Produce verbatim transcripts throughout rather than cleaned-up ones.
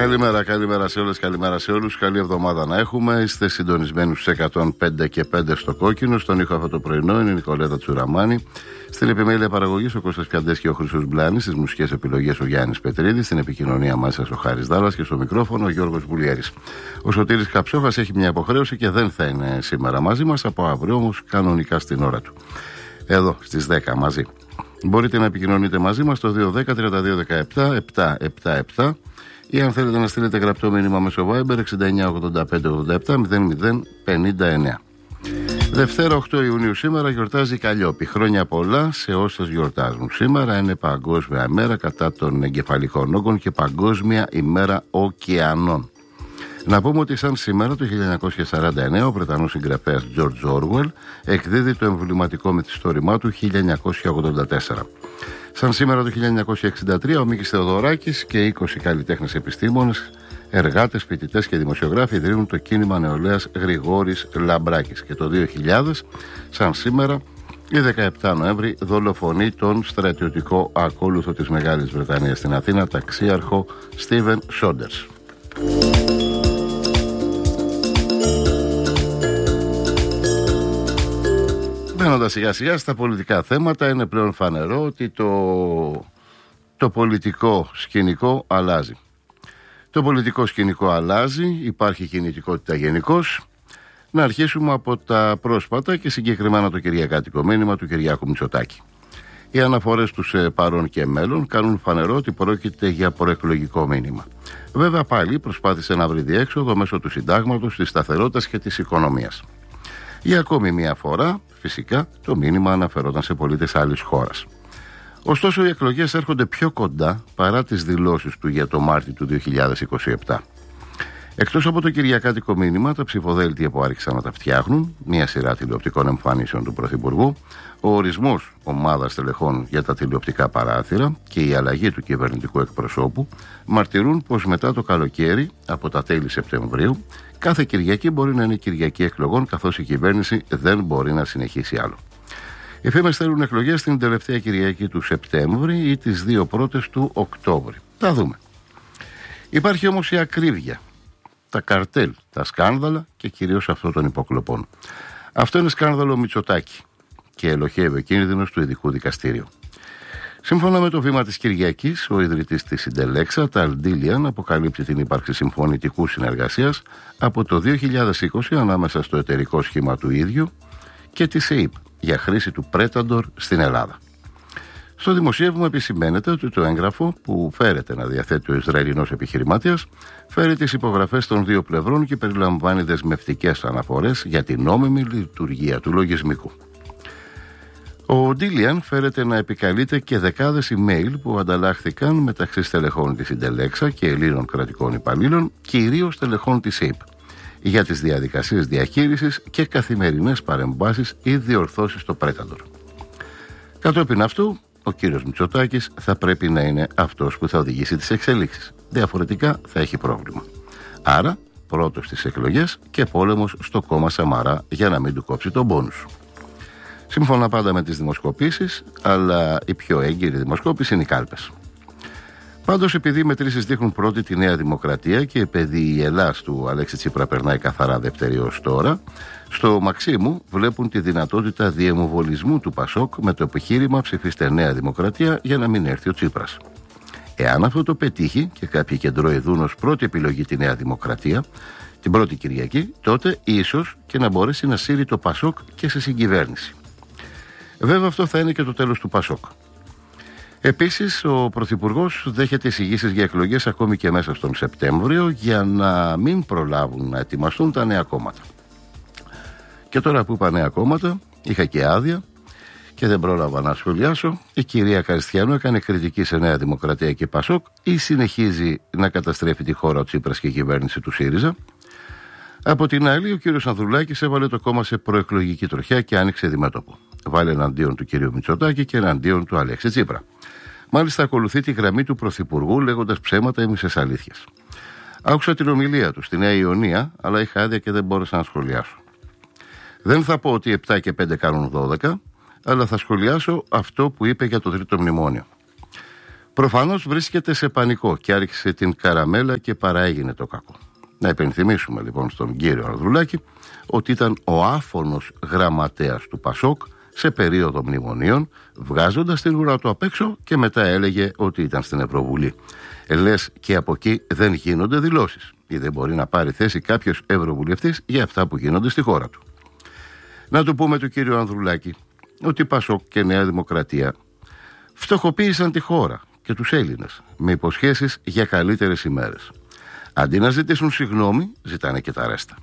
Καλημέρα, καλημέρα σε όλες, καλημέρα σε όλους. Καλή εβδομάδα να έχουμε. Είστε συντονισμένους στους εκατόν πέντε και πέντε στο κόκκινο. Στον ήχο αυτό το πρωινό είναι η Νικολέτα Τσουραμάνη. Στην επιμέλεια παραγωγής ο Κώστας Πιαντές και ο Χρυσός Μπλάνης. Στις μουσικές επιλογές ο Γιάννης Πετρίδης. Στην επικοινωνία μέσα ο Χάρης Δάλλας και στο μικρόφωνο ο Γιώργος Βουλιέρης. Ο Σωτήρης Καψόχας έχει μια υποχρέωση και δεν θα είναι σήμερα μαζί μας. Από αύριο όμως κανονικά στην ώρα του. Εδώ στις δέκα μαζί. Μπορείτε να επικοινωνείτε μαζί μας στο δύο δέκα τριάντα δύο δεκαεπτά επτακόσια εβδομήντα επτά ή αν θέλετε να στείλετε γραπτό μήνυμα μέσω Viber εξήντα εννιά ογδόντα πέντε ογδόντα επτά μηδέν μηδέν πενήντα εννέα. Δευτέρα οκτώ Ιουνίου σήμερα γιορτάζει η Καλλιόπη. Χρόνια πολλά σε όσες γιορτάζουν. Σήμερα είναι Παγκόσμια ημέρα κατά των εγκεφαλικών όγκων και Παγκόσμια ημέρα ωκεανών. Να πούμε ότι σαν σήμερα το χίλια εννιακόσια σαράντα εννέα ο Βρετανός συγγραφέας George Orwell εκδίδει το εμβληματικό μυθιστόρημά του χίλια εννιακόσια ογδόντα τέσσερα. Σαν σήμερα το χίλια εννιακόσια εξήντα τρία ο Μίκης Θεοδωράκης και είκοσι καλλιτέχνες επιστήμονες, εργάτες, φοιτητές και δημοσιογράφοι ιδρύουν το κίνημα νεολαίας Γρηγόρης Λαμπράκης. Και το δύο χιλιάδες, σαν σήμερα, η δεκαεπτά Νοέμβρη δολοφονεί τον στρατιωτικό ακόλουθο της Μεγάλης Βρετανίας στην Αθήνα, ταξίαρχο Στίβεν Σόντερς. Μπαίνοντας σιγά σιγά στα πολιτικά θέματα, είναι πλέον φανερό ότι το, το πολιτικό σκηνικό αλλάζει. Το πολιτικό σκηνικό αλλάζει, υπάρχει κινητικότητα γενικώς. Να αρχίσουμε από τα πρόσφατα και συγκεκριμένα το κυριακάτικο μήνυμα του Κυριάκου Μητσοτάκη. Οι αναφορές του σε παρόν και μέλλον κάνουν φανερό ότι πρόκειται για προεκλογικό μήνυμα. Βέβαια πάλι προσπάθησε να βρει διέξοδο μέσω του συντάγματος, της σταθερότητας και της οικονομίας. Για ακόμη μια φορά, φυσικά, το μήνυμα αναφερόταν σε πολίτες άλλης χώρας. Ωστόσο, οι εκλογές έρχονται πιο κοντά παρά τις δηλώσεις του για το Μάρτιο του δύο χιλιάδες είκοσι επτά. Εκτός από το κυριακάτικο μήνυμα, τα ψηφοδέλτια που άρχισαν να τα φτιάχνουν, μια σειρά τηλεοπτικών εμφανίσεων του Πρωθυπουργού, ο ορισμός ομάδας τελεχών για τα τηλεοπτικά παράθυρα και η αλλαγή του κυβερνητικού εκπροσώπου μαρτυρούν πως μετά το καλοκαίρι, από τα τέλη Σεπτεμβρίου, κάθε Κυριακή μπορεί να είναι Κυριακή εκλογών, καθώς η κυβέρνηση δεν μπορεί να συνεχίσει άλλο. Οι φήμες θέλουν εκλογές την τελευταία Κυριακή του Σεπτέμβρη ή τις δύο πρώτες του Οκτώβρη. Θα δούμε. Υπάρχει όμως η ακρίβεια, τα καρτέλ, τα σκάνδαλα και κυρίως αυτό των υποκλοπών. Αυτό είναι σκάνδαλο Μητσοτάκη και ελοχεύει ο κίνδυνος του ειδικού δικαστήριου. Σύμφωνα με το βήμα της Κυριακής, ο ιδρυτής της Συντελέξα, Ταλ Ντίλιαν, αποκαλύπτει την ύπαρξη συμφωνητικού συνεργασίας από το δύο χιλιάδες είκοσι ανάμεσα στο εταιρικό σχήμα του ίδιου και τη ΣΕΙΠ για χρήση του Πρέταντορ στην Ελλάδα. Στο δημοσίευμα επισημαίνεται ότι το έγγραφο που φέρεται να διαθέτει ο Ισραηλινός επιχειρηματίας φέρει τις υπογραφές των δύο πλευρών και περιλαμβάνει δεσμευτικές αναφορές για την νόμιμη λειτουργία του λογισμικού. Ο Ντίλιαν φέρεται να επικαλείται και δεκάδες email που ανταλλάχθηκαν μεταξύ στελεχών της Συντελέξα και Ελλήνων κρατικών υπαλλήλων, κυρίως στελεχών της ΣΕΙΠ, για τις διαδικασίες διαχείρισης και καθημερινές παρεμβάσεις ή διορθώσεις στο Πρέταντορ. Κατόπιν αυτού, ο κύριος Μητσοτάκης θα πρέπει να είναι αυτός που θα οδηγήσει τις εξελίξεις. Διαφορετικά θα έχει πρόβλημα. Άρα, πρώτος στις εκλογές και πόλεμος στο κόμμα Σαμαρά για να μην του κόψει τον μπόνους. Σύμφωνα πάντα με τις δημοσκοπήσεις, αλλά η πιο έγκυρη δημοσκόπηση είναι οι κάλπες. Πάντως, επειδή οι μετρήσεις δείχνουν πρώτη τη Νέα Δημοκρατία και επειδή η Ελλάς του Αλέξη Τσίπρα περνάει καθαρά δεύτερη ως τώρα, στο Μαξίμου βλέπουν τη δυνατότητα διεμβολισμού του Πασόκ με το επιχείρημα ψηφίστε Νέα Δημοκρατία για να μην έρθει ο Τσίπρας. Εάν αυτό το πετύχει και κάποιοι κεντροειδούν ως πρώτη επιλογή τη Νέα Δημοκρατία, την πρώτη Κυριακή, τότε ίσως και να μπορέσει να σύρει το Πασόκ και σε συγκυβέρνηση. Βέβαια, αυτό θα είναι και το τέλος του Πασόκ. Επίσης, ο Πρωθυπουργός δέχεται εισηγήσεις για εκλογές ακόμη και μέσα στον Σεπτέμβριο για να μην προλάβουν να ετοιμαστούν τα νέα κόμματα. Και τώρα που είπα νέα κόμματα, είχα και άδεια και δεν πρόλαβα να σχολιάσω. Η κυρία Καριστιανού έκανε κριτική σε Νέα Δημοκρατία και Πασόκ ή συνεχίζει να καταστρέφει τη χώρα ο Τσίπρας και η κυβέρνηση του ΣΥΡΙΖΑ. Από την άλλη, ο κύριος Ανδρουλάκης έβαλε το κόμμα σε προεκλογική τροχιά και άνοιξε διμέτωπο. Βάλε εναντίον του κυρίου Μητσοτάκη και εναντίον του Αλέξη Τσίπρα. Μάλιστα, ακολουθεί τη γραμμή του Πρωθυπουργού λέγοντας ψέματα ή μισές αλήθειες. Άκουσα την ομιλία του στη Νέα Ιωνία, αλλά είχα άδεια και δεν μπόρεσα να σχολιάσω. Δεν θα πω ότι επτά και πέντε κάνουν δώδεκα, αλλά θα σχολιάσω αυτό που είπε για το τρίτο μνημόνιο. Προφανώς βρίσκεται σε πανικό και άρχισε την καραμέλα και παραέγινε το κακό. Να υπενθυμίσουμε λοιπόν στον κύριο Ανδρουλάκη ότι ήταν ο άφωνος γραμματέας του Πασόκ σε περίοδο μνημονίων, βγάζοντας την ουρά του απ' έξω και μετά έλεγε ότι ήταν στην Ευρωβουλή. Ε, λες και από εκεί δεν γίνονται δηλώσεις ή δεν μπορεί να πάρει θέση κάποιος ευρωβουλευτής για αυτά που γίνονται στη χώρα του. Να του πούμε του κύριου Ανδρουλάκη ότι Πασόκ και Νέα Δημοκρατία φτωχοποίησαν τη χώρα και τους Έλληνες με υποσχέσεις για καλύτερες ημέρες. Αντί να ζητήσουν συγγνώμη, ζητάνε και τα ρέστα.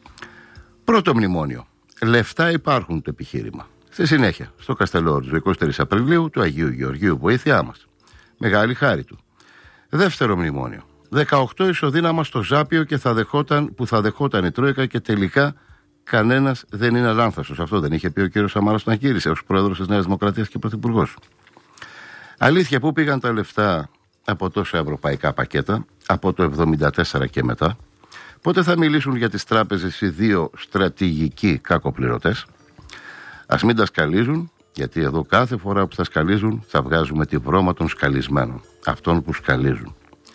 Πρώτο μνημόνιο. Λεφτά υπάρχουν, το επιχείρημα. Στη συνέχεια, στο Καστελόριζο, εικοστή τρίτη Απριλίου, του Αγίου Γεωργίου, βοήθειά μας. Μεγάλη χάρη του. Δεύτερο μνημόνιο. δεκαοκτώ ισοδύναμα στο Ζάπιο και θα δεχόταν, που θα δεχόταν η Τρόικα και τελικά κανένας δεν είναι αλάνθαστος. Αυτό δεν είχε πει ο κύριος Σαμάρας τον Ακύρισε ως πρόεδρος της Νέας Δημοκρατίας και πρωθυπουργός. Αλήθεια, πού πήγαν τα λεφτά από τόσα ευρωπαϊκά πακέτα, από το εβδομήντα τέσσερα και μετά? Πότε θα μιλήσουν για τις τράπεζες οι δύο στρατηγικοί κακοπληρωτές? Ας μην τα σκαλίζουν, γιατί εδώ κάθε φορά που θα σκαλίζουν θα βγάζουμε τη βρώμα των σκαλισμένων, αυτών που σκαλίζουν.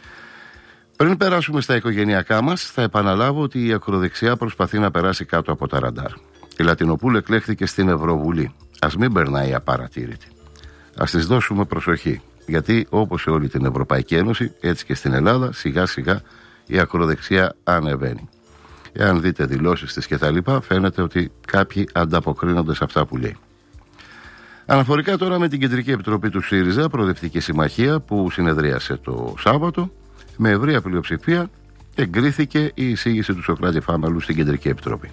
Πριν περάσουμε στα οικογενειακά μας, θα επαναλάβω ότι η ακροδεξιά προσπαθεί να περάσει κάτω από τα ραντάρ. Η Λατινοπούλου εκλέχθηκε στην Ευρωβουλή. Ας μην περνάει απαρατήρητη. Ας της δώσουμε προσοχή, γιατί όπως σε όλη την Ευρωπαϊκή Ένωση, έτσι και στην Ελλάδα, σιγά σιγά η ακροδεξιά ανεβαίνει. Εάν δείτε δηλώσεις της και τα λοιπά, φαίνεται ότι κάποιοι ανταποκρίνονται σε αυτά που λέει. Αναφορικά τώρα με την Κεντρική Επιτροπή του ΣΥΡΙΖΑ, Προοδευτική Συμμαχία, που συνεδρίασε το Σάββατο, με ευρεία πλειοψηφία εγκρίθηκε η εισήγηση του Σωκράτη Φάμελου στην Κεντρική Επιτροπή.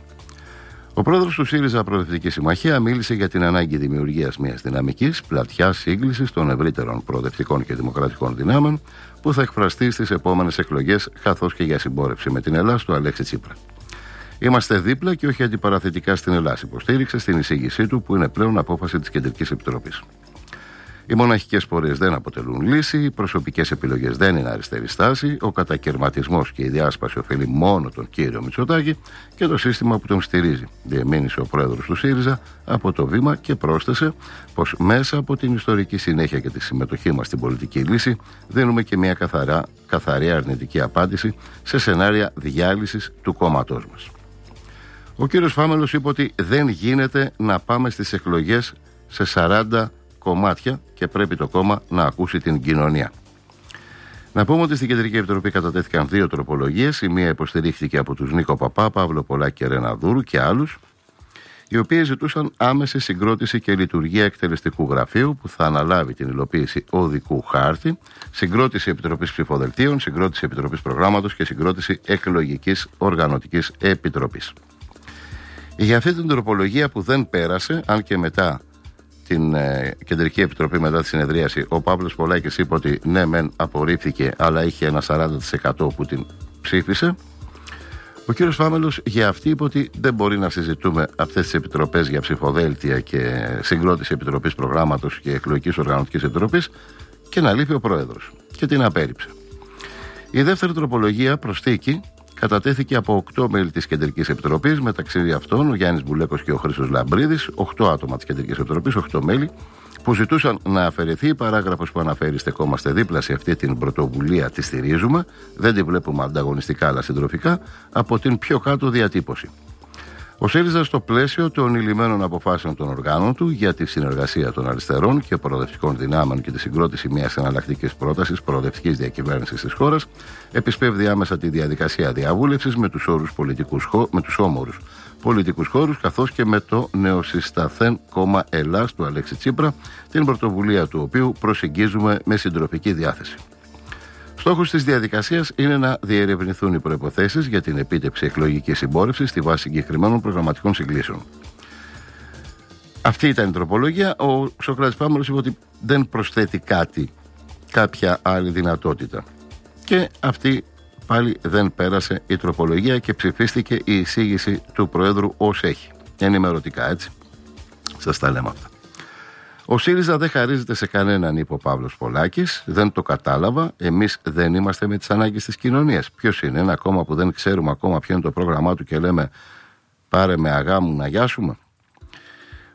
Ο πρόεδρος του ΣΥΡΙΖΑ Προοδευτική Συμμαχία μίλησε για την ανάγκη δημιουργίας μιας δυναμικής, πλατιάς σύγκλησης των ευρύτερων προοδευτικών και δημοκρατικών δυνάμεων που θα εκφραστεί στις επόμενες εκλογές, καθώς και για συμπόρευση με την Ελλάδα του Αλέξη Τσίπρα. Είμαστε δίπλα και όχι αντιπαραθετικά στην Ελλάδα, υποστήριξε στην εισήγησή του, που είναι πλέον απόφαση της Κεντρικής Επιτροπής. Οι μοναχικές πορείες δεν αποτελούν λύση, οι προσωπικές επιλογές δεν είναι αριστερή στάση, ο κατακαιρματισμός και η διάσπαση ωφελεί μόνο τον κύριο Μητσοτάκη και το σύστημα που τον στηρίζει, διεμήνυσε ο πρόεδρος του ΣΥΡΙΖΑ από το βήμα και πρόσθεσε πως μέσα από την ιστορική συνέχεια και τη συμμετοχή μας στην πολιτική λύση δίνουμε και μια καθαρά, καθαρή αρνητική απάντηση σε σενάρια διάλυσης του κόμματός μας. Ο κύριος Φάμελος είπε ότι δεν γίνεται να πάμε στις εκλογές σε σαράντα κομμάτια και πρέπει το κόμμα να ακούσει την κοινωνία. Να πούμε ότι στην Κεντρική Επιτροπή κατατέθηκαν δύο τροπολογίες. Η μία υποστηρίχθηκε από τους Νίκο Παπά, Παύλο Πολάκη, Ρένα Δούρου και άλλους, οι οποίοι ζητούσαν άμεση συγκρότηση και λειτουργία εκτελεστικού γραφείου που θα αναλάβει την υλοποίηση οδικού χάρτη, συγκρότηση Επιτροπής Ψηφοδελτίων, συγκρότηση Επιτροπής Προγράμματος και συγκρότηση Εκλογικής Οργανωτικής Επιτροπής. Για αυτή την τροπολογία που δεν πέρασε, αν και μετά την ε, Κεντρική Επιτροπή, μετά τη συνεδρίαση, ο Παύλος Πολάκης είπε ότι ναι μεν απορρίφθηκε, αλλά είχε ένα σαράντα τοις εκατό που την ψήφισε. Ο κύριος Φάμελος για αυτή είπε ότι δεν μπορεί να συζητούμε αυτές τις επιτροπές για ψηφοδέλτια και συγκρότηση Επιτροπής Προγράμματος και Εκλογικής Οργανωτικής Επιτροπής και να λείπει ο πρόεδρος, και την απέρριψε. Η δεύτερη τροπολογία, προσθήκη, κατατέθηκε από οκτώ μέλη της Κεντρικής Επιτροπής, μεταξύ αυτών ο Γιάννης Μπουλέκος και ο Χρήστος Λαμπρίδης, οκτώ άτομα της Κεντρικής Επιτροπής, οκτώ μέλη, που ζητούσαν να αφαιρεθεί η παράγραφος που αναφέρει στεκόμαστε δίπλα σε αυτή την πρωτοβουλία, τη στηρίζουμε, δεν τη βλέπουμε ανταγωνιστικά αλλά συντροφικά, από την πιο κάτω διατύπωση. Ο ΣΥΡΙΖΑ, στο πλαίσιο των ηλυμένων αποφάσεων των οργάνων του για τη συνεργασία των αριστερών και προοδευτικών δυνάμεων και τη συγκρότηση μιας εναλλακτικής πρότασης προοδευτικής διακυβέρνησης της χώρας, επισπεύδει άμεσα τη διαδικασία διαβούλευσης με τους όρους πολιτικούς, με τους όμορους πολιτικούς χώρους, καθώς και με το νεοσυσταθέν κόμμα Ελλάς του Αλέξη Τσίπρα, την πρωτοβουλία του οποίου προσεγγίζουμε με συντροφική διάθεση. Στόχος της διαδικασίας είναι να διερευνηθούν οι προϋποθέσεις για την επίτευξη εκλογικής συμπόρευσης στη βάση συγκεκριμένων προγραμματικών συγκλήσεων. Αυτή ήταν η τροπολογία. Ο Σωκράτης Φάμελος είπε ότι δεν προσθέτει κάτι, κάποια άλλη δυνατότητα. Και αυτή πάλι δεν πέρασε η τροπολογία και ψηφίστηκε η εισήγηση του Προέδρου ως έχει. Ενημερωτικά, έτσι. Σας τα λέμε αυτά. Ο ΣΥΡΙΖΑ δεν χαρίζεται σε κανέναν, είπε ο Παύλος Πολάκης. Δεν το κατάλαβα. Εμείς δεν είμαστε με τις ανάγκες της κοινωνίας. Ποιος είναι, ένα κόμμα που δεν ξέρουμε ακόμα ποιο είναι το πρόγραμμά του και λέμε πάρε με αγάμου να γιάσουμε?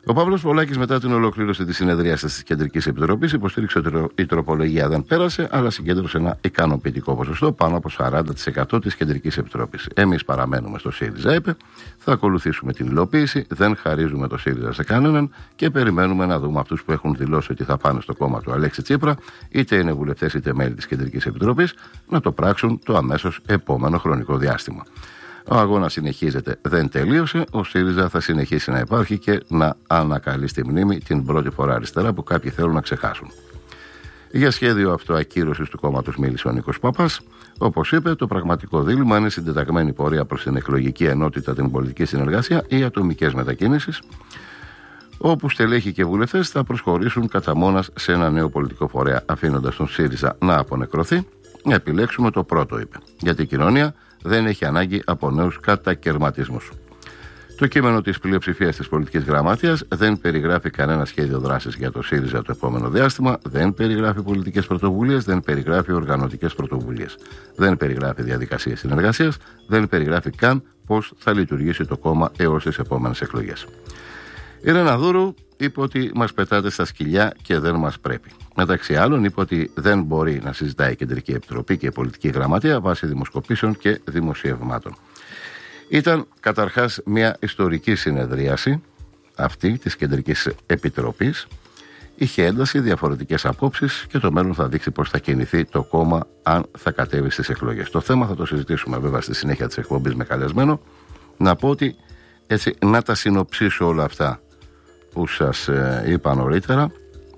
Ο Παύλος Πολάκης, μετά την ολοκλήρωση της συνεδρίασης της Κεντρικής Επιτροπής, υποστήριξε ότι η τροπολογία δεν πέρασε, αλλά συγκέντρωσε ένα ικανοποιητικό ποσοστό, πάνω από σαράντα τοις εκατό της Κεντρικής Επιτροπής. Εμείς παραμένουμε στο ΣΥΡΙΖΑ, είπε, θα ακολουθήσουμε την υλοποίηση, δεν χαρίζουμε το ΣΥΡΙΖΑ σε κανέναν και περιμένουμε να δούμε αυτούς που έχουν δηλώσει ότι θα πάνε στο κόμμα του Αλέξη Τσίπρα, είτε είναι βουλευτές είτε μέλη της Κεντρικής Επιτροπής, να το πράξουν το αμέσως επόμενο χρονικό διάστημα. Ο αγώνας συνεχίζεται, δεν τελείωσε. Ο ΣΥΡΙΖΑ θα συνεχίσει να υπάρχει και να ανακαλεί στη μνήμη την πρώτη φορά αριστερά που κάποιοι θέλουν να ξεχάσουν. Για σχέδιο αυτοακύρωσης του κόμματος μίλησε ο Νίκος Παπάς. Όπως είπε, το πραγματικό δίλημμα είναι συντεταγμένη πορεία προς την εκλογική ενότητα, την πολιτική συνεργασία ή ατομικές μετακίνησεις, όπου στελέχοι και βουλευτές θα προσχωρήσουν κατά μόνας σε ένα νέο πολιτικό φορέα, αφήνοντας τον ΣΥΡΙΖΑ να απονεκρωθεί. Να επιλέξουμε το πρώτο, είπε, γιατί η κοινωνία δεν έχει ανάγκη από νέους κατακαιρματισμούς. Το κείμενο της πλειοψηφίας της πολιτικής γραμματείας δεν περιγράφει κανένα σχέδιο δράσης για το ΣΥΡΙΖΑ το επόμενο διάστημα, δεν περιγράφει πολιτικές πρωτοβουλίες, δεν περιγράφει οργανωτικές πρωτοβουλίες, δεν περιγράφει διαδικασίες συνεργασίας, δεν περιγράφει καν πώς θα λειτουργήσει το κόμμα έως τις επόμενες εκλογές. Η Ρένα Δούρου είπε ότι μας πετάτε στα σκυλιά και δεν μας πρέπει. Μεταξύ άλλων, είπε ότι δεν μπορεί να συζητάει η Κεντρική Επιτροπή και η Πολιτική Γραμματεία βάσει δημοσκοπήσεων και δημοσιευμάτων. Ήταν καταρχάς μια ιστορική συνεδρίαση αυτή της Κεντρικής Επιτροπής. Είχε ένταση, διαφορετικές απόψεις και το μέλλον θα δείξει πώς θα κινηθεί το κόμμα αν θα κατέβει στις εκλογές. Το θέμα θα το συζητήσουμε βέβαια στη συνέχεια της εκπομπής με καλεσμένο. Να πω ότι έτσι, να τα συνοψίσω όλα αυτά που σας ε, είπα νωρίτερα.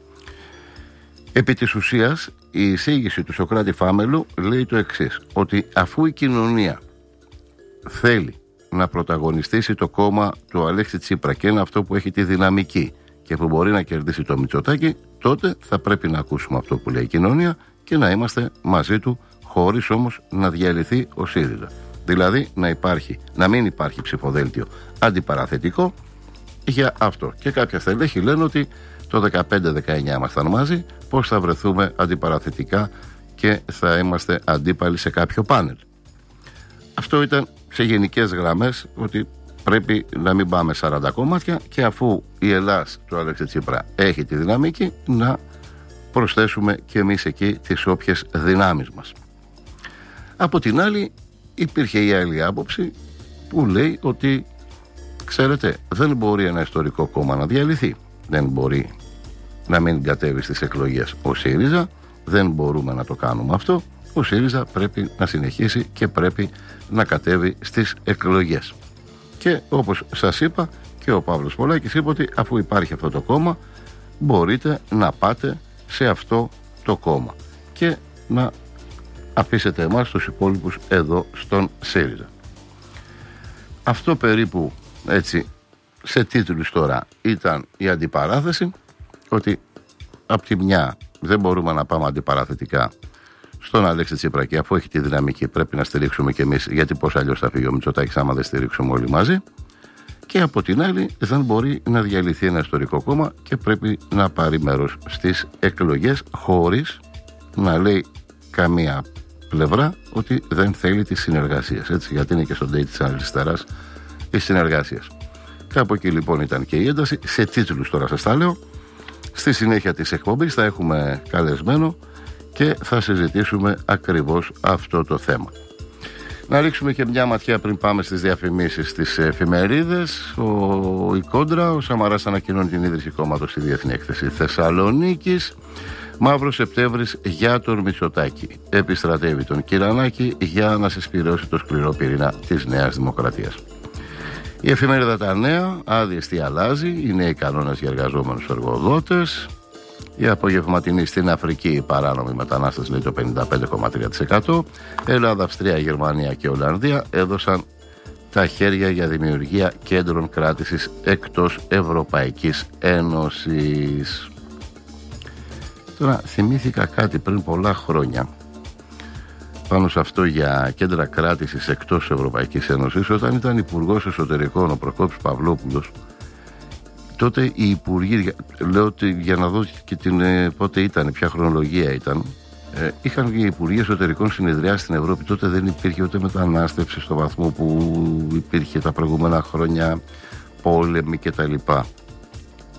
Επί της ουσίας, η εισήγηση του Σωκράτη Φάμελου λέει το εξής, ότι αφού η κοινωνία θέλει να πρωταγωνιστήσει το κόμμα του Αλέξη Τσίπρα και είναι αυτό που έχει τη δυναμική και που μπορεί να κερδίσει το Μητσοτάκη, τότε θα πρέπει να ακούσουμε αυτό που λέει η κοινωνία και να είμαστε μαζί του, χωρίς όμως να διαλυθεί ο ΣΥΡΙΖΑ. Δηλαδή να, υπάρχει, να μην υπάρχει ψηφοδέλτιο αντιπαραθετικό για αυτό. Και κάποια στελέχη λένε ότι το δεκαπέντε δεκαεννιά ήμασταν μαζί, πώς θα βρεθούμε αντιπαραθετικά και θα είμαστε αντίπαλοι σε κάποιο πάνελ. Αυτό ήταν σε γενικές γραμμές, ότι πρέπει να μην πάμε σαράντα κομμάτια και αφού η Ελλάς του Αλέξη Τσίπρα έχει τη δυναμική, να προσθέσουμε και εμείς εκεί τις όποιες δυνάμεις μας. Από την άλλη υπήρχε η άλλη άποψη που λέει ότι, ξέρετε, δεν μπορεί ένα ιστορικό κόμμα να διαλυθεί, δεν μπορεί να μην κατέβει στις εκλογές ο ΣΥΡΙΖΑ, δεν μπορούμε να το κάνουμε αυτό. Ο ΣΥΡΙΖΑ πρέπει να συνεχίσει και πρέπει να κατέβει στις εκλογές. Και όπως σας είπα, και ο Παύλος Πολάκης είπε ότι αφού υπάρχει αυτό το κόμμα, μπορείτε να πάτε σε αυτό το κόμμα και να αφήσετε εμάς τους υπόλοιπους εδώ στον ΣΥΡΙΖΑ. Αυτό περίπου έτσι σε τίτλους τώρα ήταν η αντιπαράθεση, ότι από τη μια δεν μπορούμε να πάμε αντιπαραθετικά στον Αλέξη Τσίπρα και αφού έχει τη δυναμική πρέπει να στηρίξουμε κι εμείς, γιατί πώς αλλιώς θα φύγει ο Μητσοτάκης άμα δεν στηρίξουμε όλοι μαζί, και από την άλλη δεν μπορεί να διαλυθεί ένα ιστορικό κόμμα και πρέπει να πάρει μέρος στις εκλογές χωρίς να λέει καμία πλευρά ότι δεν θέλει τις συνεργασίες, έτσι, γιατί είναι και στον date της αριστεράς οι συνεργασίες. Κάπου εκεί λοιπόν ήταν και η ένταση. Σε τίτλους τώρα σας τα λέω. Στη συνέχεια της εκπομπής θα έχουμε καλεσμένο και θα συζητήσουμε ακριβώς αυτό το θέμα. Να ρίξουμε και μια ματιά πριν πάμε στις διαφημίσεις στις εφημερίδες. Ο, η Κόντρα, ο Σαμαράς ανακοινώνει την ίδρυση κόμματος στη Διεθνή Έκθεση Θεσσαλονίκης. Μαύρος Σεπτέμβρης για τον Μητσοτάκη. Επιστρατεύει τον Κυρανάκη για να συσπυρώσει το σκληρό πυρήνα της Νέας Δημοκρατίας. Η εφημερίδα Τα Νέα, άδειες τι αλλάζει, οι νέοι κανόνες για εργαζόμενους εργοδότες. Η απογευματινή στην Αφρική, οι παράνομοι μετανάστες, λέει το πενήντα πέντε κόμμα τρία τοις εκατό. Ελλάδα, Αυστρία, Γερμανία και Ολλανδία έδωσαν τα χέρια για δημιουργία κέντρων κράτησης εκτός Ευρωπαϊκής Ένωσης. Τώρα θυμήθηκα κάτι πριν πολλά χρόνια πάνω σε αυτό για κέντρα κράτησης εκτός Ευρωπαϊκής Ένωσης, όταν ήταν υπουργός εσωτερικών ο Προκόπης Παυλόπουλος. Τότε οι υπουργοί, λέω ότι για να δω και την, πότε ήταν, ποια χρονολογία ήταν, ε, είχαν οι υπουργοί εσωτερικών συνεδριάσει στην Ευρώπη. Τότε δεν υπήρχε ούτε μετανάστευση στο βαθμό που υπήρχε τα προηγούμενα χρόνια, πόλεμοι κτλ.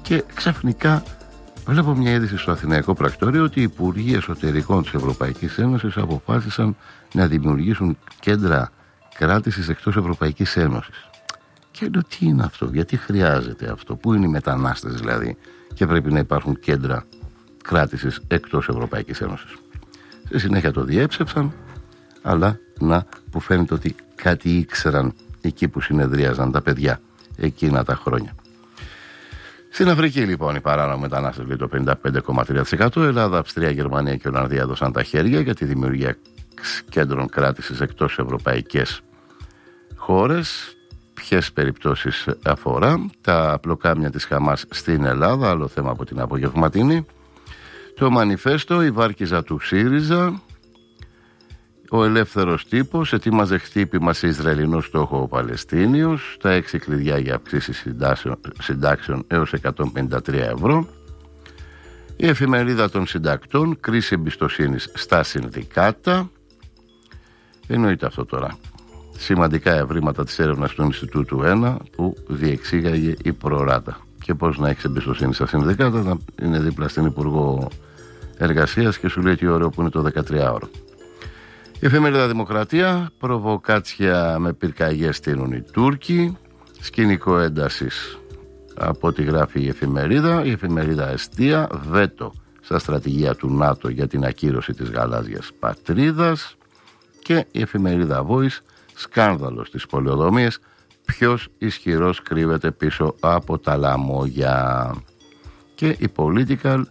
Και ξαφνικά βλέπω μια είδηση στο Αθηναϊκό Πρακτορείο ότι οι Υπουργοί Εσωτερικών της Ευρωπαϊκής Ένωσης αποφάσισαν να δημιουργήσουν κέντρα κράτησης εκτός Ευρωπαϊκής Ένωσης. Και λέω, τι είναι αυτό, γιατί χρειάζεται αυτό, πού είναι οι μετανάστες δηλαδή και πρέπει να υπάρχουν κέντρα κράτησης εκτός Ευρωπαϊκής Ένωσης. Στη συνέχεια το διέψεψαν, αλλά να που φαίνεται ότι κάτι ήξεραν εκεί που συνεδρίαζαν τα παιδιά εκείνα τα χρόνια. Στην Αφρική λοιπόν οι παράνομοι μετανάστες λέει το πενήντα πέντε κόμμα τρία τοις εκατό, Ελλάδα, Αυστρία, Γερμανία και Ολλανδία έδωσαν τα χέρια για τη δημιουργία κέντρων κράτησης εκτός ευρωπαϊκές χώρες. Ποιες περιπτώσεις αφορά? Τα πλοκάμια της Χαμάς στην Ελλάδα, άλλο θέμα από την απογευματινή. Το μανιφέστο, η βάρκιζα του ΣΥΡΙΖΑ. Ο ελεύθερος τύπος ετοίμαζε χτύπημα σε Ισραηλινό στόχο ο Παλαιστίνιος. Τα έξι κλειδιά για αυξήσεις συντάξεων, συντάξεων έως εκατόν πενήντα τρία ευρώ. Η εφημερίδα των συντακτών, κρίση εμπιστοσύνης στα συνδικάτα. Εννοείται αυτό τώρα. Σημαντικά ευρήματα της έρευνας του Ινστιτούτου ένα που διεξήγαγε η Προράτα. Και πώς να έχεις εμπιστοσύνη στα συνδικάτα, να είναι δίπλα στην Υπουργό Εργασίας και σου λέει τι ωραίο που είναι το δεκατριάωρο. Η εφημερίδα Δημοκρατία, προβοκάτσια με πυρκαγιές στείνουν οι Τούρκοι, σκηνικό έντασης από ό,τι γράφει η εφημερίδα. Η εφημερίδα Εστία, βέτο στα στρατηγία του ΝΑΤΟ για την ακύρωση της γαλάζιας πατρίδας. Και η εφημερίδα Voice, σκάνδαλο στις πολεοδομίες, ποιος ισχυρός κρύβεται πίσω από τα λαμόγια. Και η Political,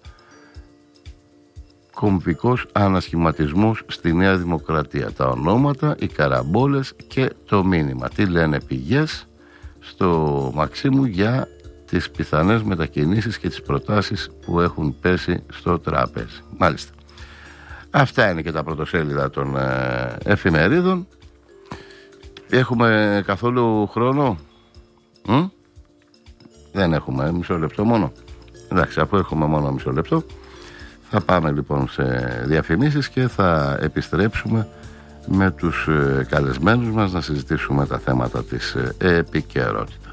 κομβικός ανασχηματισμός στη Νέα Δημοκρατία. Τα ονόματα, οι καραμπόλες και το μήνυμα. Τι λένε πηγές στο Μαξίμου για τις πιθανές μετακινήσεις και τις προτάσεις που έχουν πέσει στο τράπεζι. Μάλιστα. Αυτά είναι και τα πρωτοσέλιδα των ε, εφημερίδων. Έχουμε καθόλου χρόνο? Μ? Δεν έχουμε, μισό λεπτό μόνο. Εντάξει, αφού έχουμε μόνο μισό λεπτό, θα πάμε λοιπόν σε διαφημίσεις και θα επιστρέψουμε με τους καλεσμένους μας να συζητήσουμε τα θέματα της επικαιρότητας.